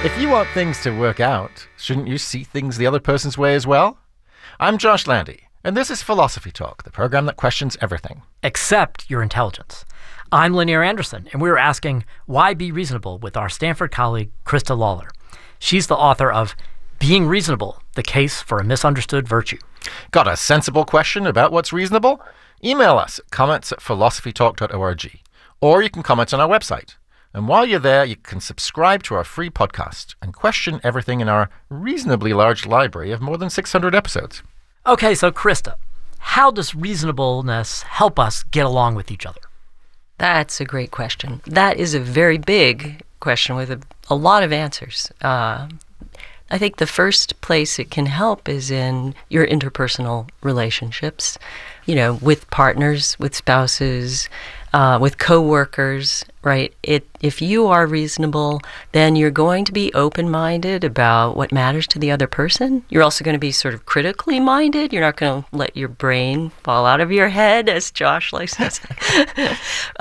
If you want things to work out, shouldn't you see things the other person's way as well? I'm Josh Landy, and this is Philosophy Talk, the program that questions everything. Except your intelligence. I'm Lanier Anderson, and we're asking why be reasonable with our Stanford colleague, Krista Lawler. She's the author of Being Reasonable, The Case for a Misunderstood Virtue. Got a sensible question about what's reasonable? Email us at comments@philosophytalk.org, or you can comment on our website. And while you're there, you can subscribe to our free podcast and question everything in our reasonably large library of more than 600 episodes. Okay, so Krista, how does reasonableness help us get along with each other? That's a great question. That is a very big question with a lot of answers. I think the first place it can help is in your interpersonal relationships, with partners, with spouses, with coworkers, right? If you are reasonable, then you're going to be open-minded about what matters to the other person. You're also going to be sort of critically minded. You're not going to let your brain fall out of your head, as Josh likes to say.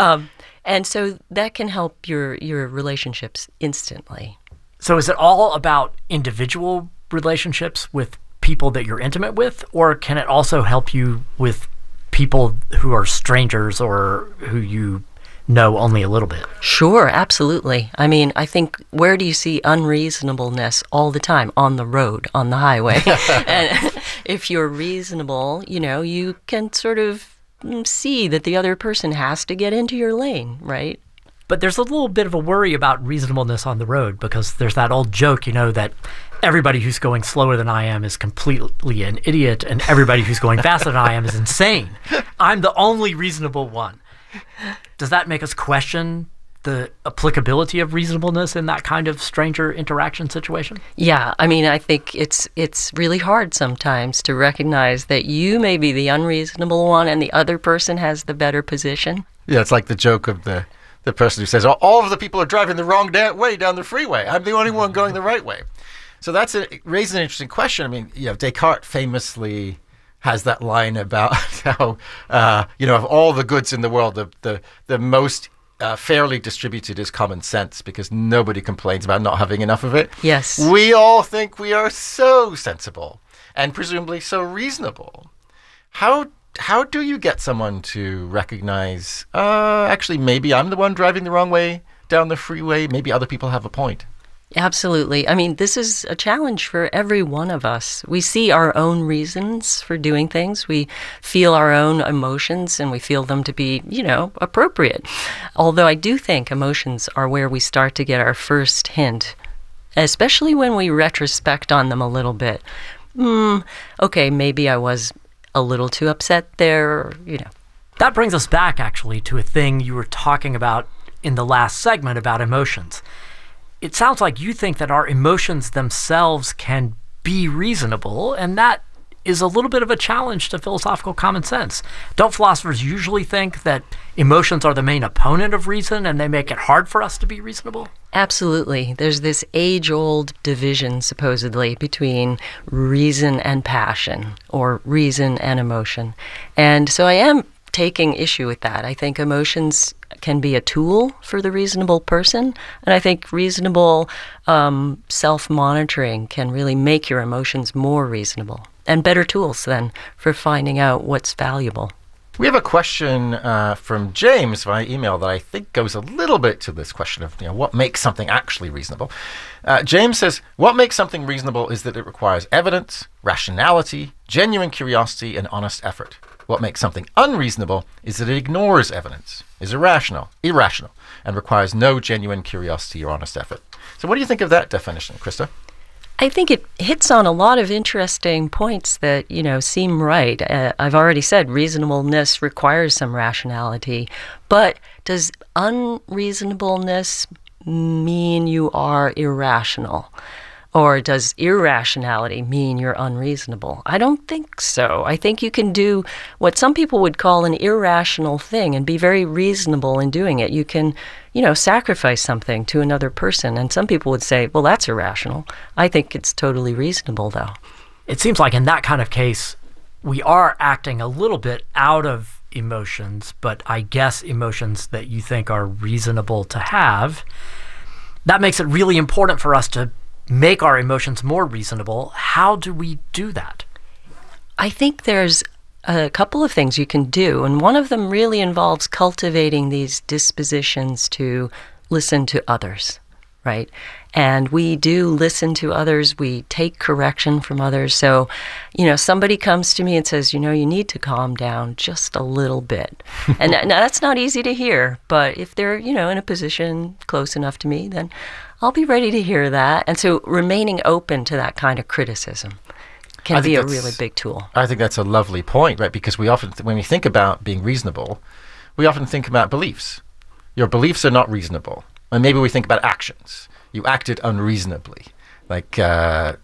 And so that can help your relationships instantly. So is it all about individual relationships with people that you're intimate with, or can it also help you with people who are strangers or who you know only a little bit? Sure, absolutely. I mean, I think, where do you see unreasonableness all the time? On the road, on the highway. And if you're reasonable, you can sort of see that the other person has to get into your lane, right? But there's a little bit of a worry about reasonableness on the road, because there's that old joke, that everybody who's going slower than I am is completely an idiot, and everybody who's going faster than I am is insane. I'm the only reasonable one. Does that make us question the applicability of reasonableness in that kind of stranger interaction situation? Yeah, I mean, I think it's really hard sometimes to recognize that you may be the unreasonable one and the other person has the better position. Yeah, it's like the joke of the person who says, all of the people are driving the wrong way down the freeway. I'm the only one going the right way. So it raises an interesting question. I mean, Descartes famously has that line about how, of all the goods in the world, the most fairly distributed is common sense, because nobody complains about not having enough of it. Yes. We all think we are so sensible and presumably so reasonable. How do you get someone to recognize, actually, maybe I'm the one driving the wrong way down the freeway. Maybe other people have a point. Absolutely. I mean, this is a challenge for every one of us. We see our own reasons for doing things. We feel our own emotions, and we feel them to be, appropriate. Although I do think emotions are where we start to get our first hint, especially when we retrospect on them a little bit. Okay, maybe I was a little too upset there, That brings us back, actually, to a thing you were talking about in the last segment about emotions. It sounds like you think that our emotions themselves can be reasonable, and that is a little bit of a challenge to philosophical common sense. Don't philosophers usually think that emotions are the main opponent of reason and they make it hard for us to be reasonable? Absolutely. There's this age-old division, supposedly, between reason and passion, or reason and emotion. And so I am taking issue with that. I think emotions can be a tool for the reasonable person, and I think reasonable self-monitoring can really make your emotions more reasonable, and better tools then for finding out what's valuable. We have a question from James via email that I think goes a little bit to this question of what makes something actually reasonable. James says, what makes something reasonable is that it requires evidence, rationality, genuine curiosity, and honest effort. What makes something unreasonable is that it ignores evidence, is irrational, and requires no genuine curiosity or honest effort. So what do you think of that definition, Krista? I think it hits on a lot of interesting points that, seem right. I've already said reasonableness requires some rationality, but does unreasonableness mean you are irrational? Or does irrationality mean you're unreasonable? I don't think so. I think you can do what some people would call an irrational thing and be very reasonable in doing it. You can, sacrifice something to another person. And some people would say, well, that's irrational. I think it's totally reasonable, though. It seems like in that kind of case, we are acting a little bit out of emotions, but I guess emotions that you think are reasonable to have. That makes it really important for us to make our emotions more reasonable. How do we do that? I think there's a couple of things you can do, and one of them really involves cultivating these dispositions to listen to others, right? And we do listen to others. We take correction from others. So, somebody comes to me and says, you need to calm down just a little bit. And now that's not easy to hear, but if they're, in a position close enough to me, then I'll be ready to hear that. And so remaining open to that kind of criticism can be a really big tool. I think that's a lovely point, right? Because we often, when we think about being reasonable, we often think about beliefs. Your beliefs are not reasonable. And maybe we think about actions. You acted unreasonably. Like, the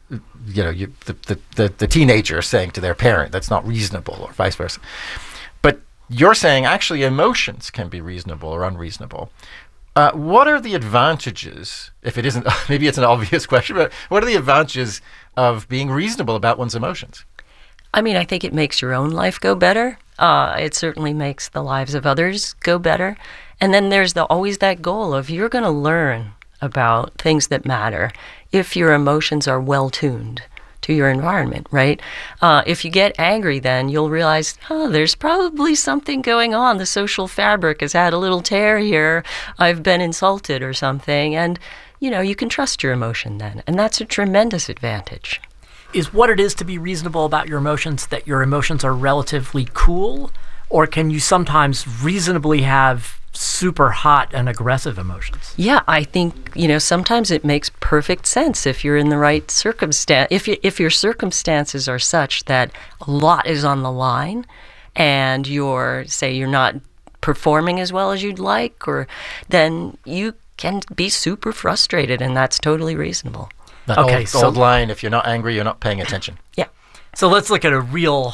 teenager saying to their parent, that's not reasonable, or vice versa. But you're saying actually emotions can be reasonable or unreasonable. What are the advantages, if it isn't, maybe it's an obvious question, but what are the advantages of being reasonable about one's emotions? I mean, I think it makes your own life go better. It certainly makes the lives of others go better. And then there's always that goal of you're going to learn about things that matter if your emotions are well-tuned to your environment, right? If you get angry, then you'll realize, there's probably something going on. The social fabric has had a little tear here. I've been insulted or something. And, you can trust your emotion then. And that's a tremendous advantage. Is what it is to be reasonable about your emotions that your emotions are relatively cool? Or can you sometimes reasonably have super hot and aggressive emotions? Yeah, I think, sometimes it makes perfect sense if you're in the right circumstance. If your circumstances are such that a lot is on the line and you're not performing as well as you'd like, then you can be super frustrated, and that's totally reasonable. That old line, if you're not angry, you're not paying attention. Yeah. So let's look at a real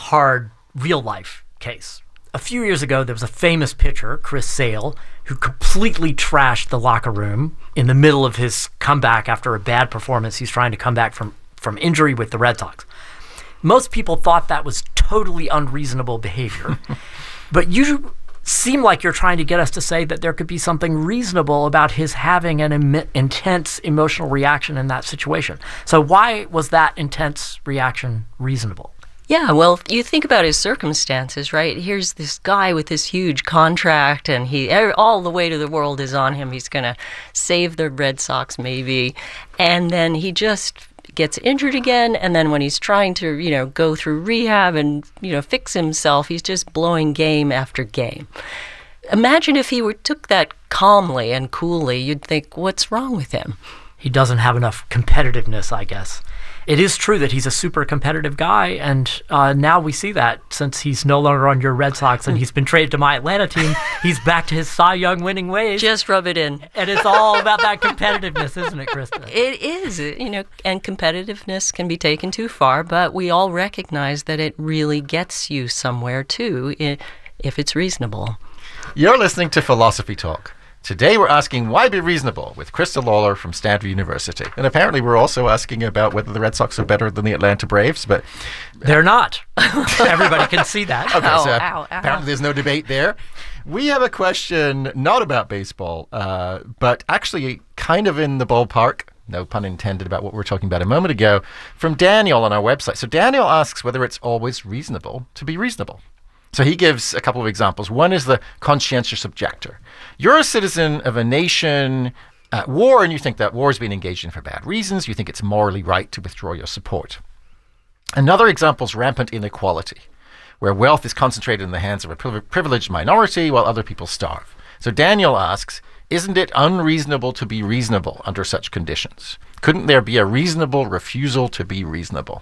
life case. A few years ago, there was a famous pitcher, Chris Sale, who completely trashed the locker room in the middle of his comeback after a bad performance. He's trying to come back from injury with the Red Sox. Most people thought that was totally unreasonable behavior. But you seem like you're trying to get us to say that there could be something reasonable about his having an intense emotional reaction in that situation. So why was that intense reaction reasonable? Yeah, well, you think about his circumstances, right? Here's this guy with this huge contract, and all the weight of the world is on him. He's going to save the Red Sox, maybe. And then he just gets injured again, and then when he's trying to, go through rehab and, fix himself, he's just blowing game after game. Imagine if he took that calmly and coolly, you'd think, what's wrong with him? He doesn't have enough competitiveness, I guess. It is true that he's a super competitive guy, and now we see that since he's no longer on your Red Sox and he's been traded to my Atlanta team, he's back to his Cy Young winning ways. Just rub it in. And it's all about that competitiveness, isn't it, Krista? It is, and competitiveness can be taken too far, but we all recognize that it really gets you somewhere too, if it's reasonable. You're listening to Philosophy Talk. Today we're asking why be reasonable with Krista Lawler from Stanford University. And apparently we're also asking about whether the Red Sox are better than the Atlanta Braves, but they're not. Everybody can see that. Okay, so apparently there's no debate there. We have a question not about baseball, but actually kind of in the ballpark, no pun intended, about what we were talking about a moment ago, from Daniel on our website. So Daniel asks whether it's always reasonable to be reasonable. So he gives a couple of examples. One is the conscientious objector. You're a citizen of a nation at war, and you think that war is being engaged in for bad reasons. You think it's morally right to withdraw your support. Another example is rampant inequality, where wealth is concentrated in the hands of a privileged minority while other people starve. So Daniel asks, isn't it unreasonable to be reasonable under such conditions? Couldn't there be a reasonable refusal to be reasonable?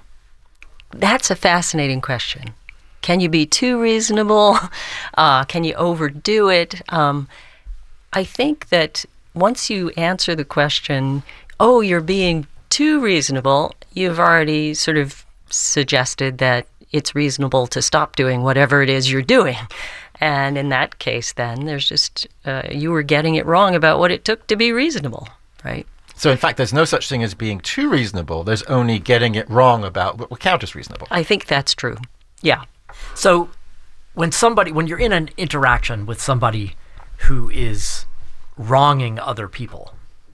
That's a fascinating question. Can you be too reasonable? Can you overdo it? I think that once you answer the question, you're being too reasonable, you've already sort of suggested that it's reasonable to stop doing whatever it is you're doing. And in that case, then, there's just, you were getting it wrong about what it took to be reasonable, right? So, in fact, there's no such thing as being too reasonable. There's only getting it wrong about what would count as reasonable. I think that's true. Yeah. So when you're in an interaction with somebody who is wronging other people,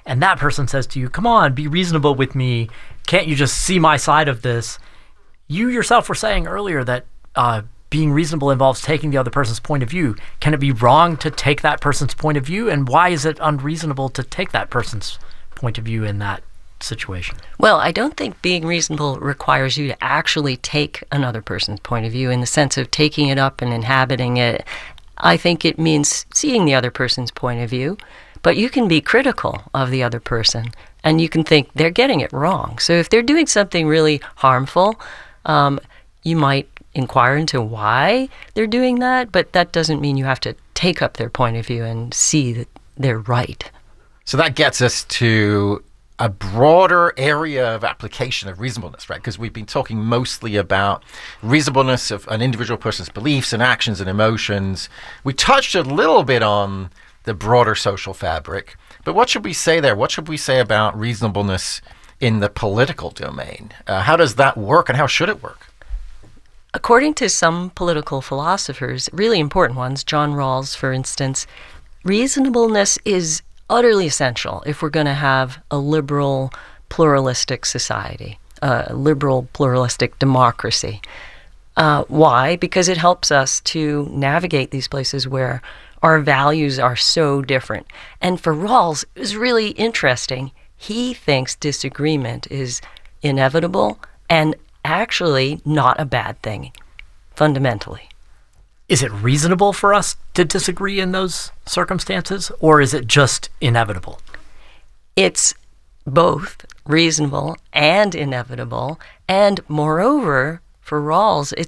and that person says to you, come on, be reasonable with me. Can't you just see my side of this? You yourself were saying earlier that being reasonable involves taking the other person's point of view. Can it be wrong to take that person's point of view? And why is it unreasonable to take that person's point of view in that situation? Well, I don't think being reasonable requires you to actually take another person's point of view in the sense of taking it up and inhabiting it. I think it means seeing the other person's point of view, but you can be critical of the other person and you can think they're getting it wrong. So if they're doing something really harmful, you might inquire into why they're doing that, but that doesn't mean you have to take up their point of view and see that they're right. So that gets us to a broader area of application of reasonableness, right? Because we've been talking mostly about reasonableness of an individual person's beliefs and actions and emotions. We touched a little bit on the broader social fabric, but what should we say there? What should we say about reasonableness in the political domain? How does that work and how should it work? According to some political philosophers, really important ones, John Rawls, for instance, reasonableness is utterly essential if we're going to have a liberal, pluralistic society, a liberal, pluralistic democracy. Why? Because it helps us to navigate these places where our values are so different. And for Rawls, it was really interesting. He thinks disagreement is inevitable and actually not a bad thing, fundamentally. Is it reasonable for us to disagree in those circumstances, or is it just inevitable? It's both reasonable and inevitable, and moreover, for Rawls,